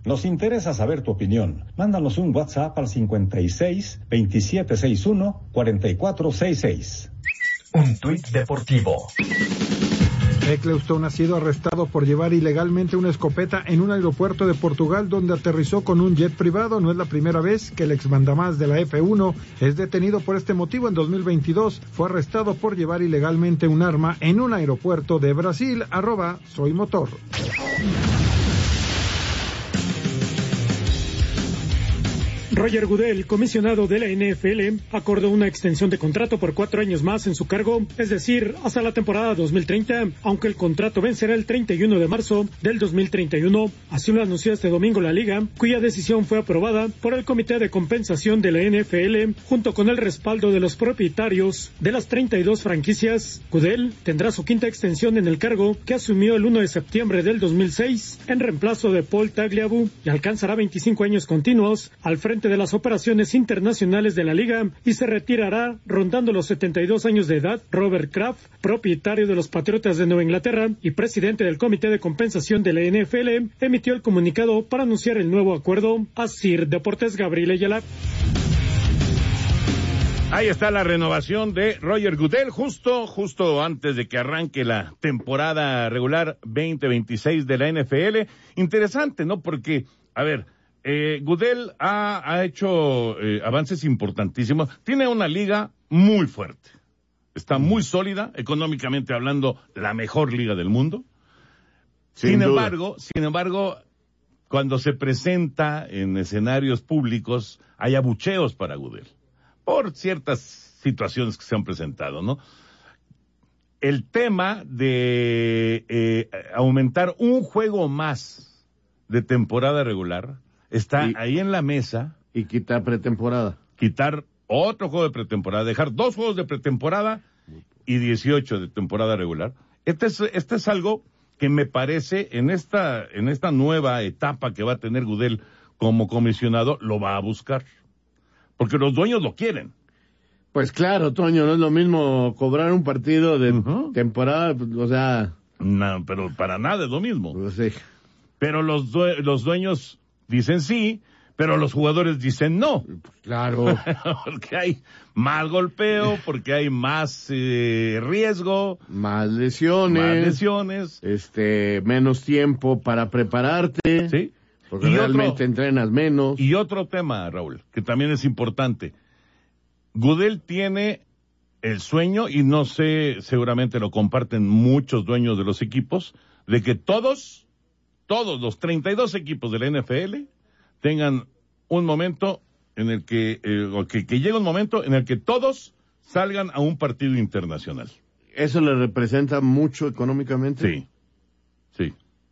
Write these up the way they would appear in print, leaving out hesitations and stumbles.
Nos interesa saber tu opinión. Mándanos un WhatsApp al 56 2761 4466. Un tuit deportivo. Eccleston ha sido arrestado por llevar ilegalmente una escopeta en un aeropuerto de Portugal donde aterrizó con un jet privado. No es la primera vez que el exmandamás de la F1 es detenido por este motivo. En 2022 fue arrestado por llevar ilegalmente un arma en un aeropuerto de Brasil. @soymotor. Roger Goodell, comisionado de la NFL, acordó una extensión de contrato por 4 años más en su cargo, es decir, hasta la temporada 2030, aunque el contrato vencerá el 31 de marzo del 2031. Así lo anunció este domingo la liga, cuya decisión fue aprobada por el Comité de Compensación de la NFL, junto con el respaldo de los propietarios de las 32 franquicias. Goodell tendrá su quinta extensión en el cargo, que asumió el 1 de septiembre del 2006, en reemplazo de Paul Tagliabue, y alcanzará 25 años continuos al frente de las operaciones internacionales de la liga y se retirará rondando los 72 años de edad. Robert Kraft, propietario de los Patriotas de Nueva Inglaterra y presidente del Comité de Compensación de la NFL, emitió el comunicado para anunciar el nuevo acuerdo. Asir Deportes, Gabriel Ayala. Ahí está la renovación de Roger Goodell, justo antes de que arranque la temporada regular 2026 de la NFL. Interesante, ¿no? Porque, a ver, Goodell ha hecho avances importantísimos. Tiene una liga muy fuerte. Está muy sólida, económicamente hablando, la mejor liga del mundo. Sin embargo, cuando se presenta en escenarios públicos, hay abucheos para Goodell, por ciertas situaciones que se han presentado, ¿no? El tema de aumentar un juego más de temporada regular está ahí en la mesa. Y quitar pretemporada. Quitar otro juego de pretemporada, dejar 2 juegos de pretemporada y 18 de temporada regular. Este es algo que me parece en esta nueva etapa que va a tener Goodell como comisionado, lo va a buscar. Porque los dueños lo quieren. Pues claro, Toño, no es lo mismo cobrar un partido de temporada, o sea... No, pero para nada es lo mismo. Pues sí. Pero los dueños dicen sí, pero los jugadores dicen no. Claro. Porque hay más golpeo, porque hay más riesgo. Más lesiones. Menos tiempo para prepararte. Sí. Porque realmente entrenas menos. Y otro tema, Raúl, que también es importante. Goodell tiene el sueño, y no sé, seguramente lo comparten muchos dueños de los equipos, de que todos los 32 equipos de la NFL tengan un momento en el que llegue un momento en el que todos salgan a un partido internacional. ¿Eso le representa mucho económicamente? Sí.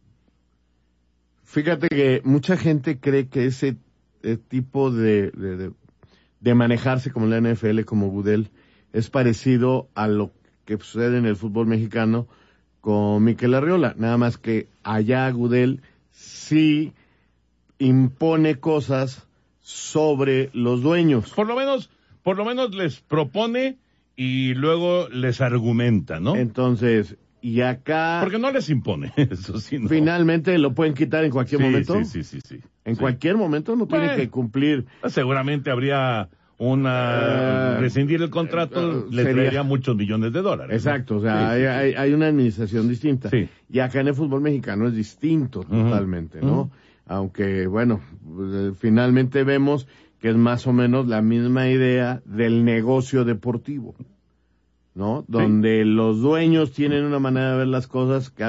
Fíjate que mucha gente cree que ese tipo de manejarse como la NFL, como Goodell, es parecido a lo que sucede en el fútbol mexicano con Mikel Arriola, nada más que allá Goodell sí impone cosas sobre los dueños. Por lo menos les propone y luego les argumenta, ¿no? Entonces, y acá... Porque no les impone, eso sí, no. Finalmente lo pueden quitar en cualquier momento. Sí. En cualquier momento no tiene que cumplir. Seguramente habría rescindir el contrato, le traería muchos millones de dólares. Exacto, ¿no? O sea, hay una administración distinta. Sí. Y acá en el fútbol mexicano es distinto totalmente, ¿no? Aunque, bueno, finalmente vemos que es más o menos la misma idea del negocio deportivo, ¿no? Donde los dueños tienen una manera de ver las cosas que